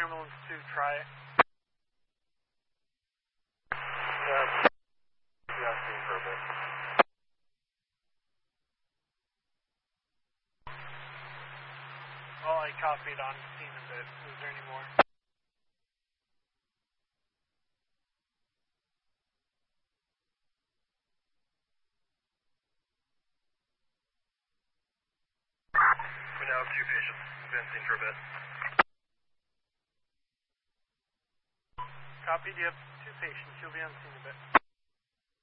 ambulance to try it. Yeah, seen for a bit. Well, I copied on scene a bit. Was there any more? We now have 2 patients. Been seen for a bit. Copy. Do you have 2 patients? You'll be on scene a bit.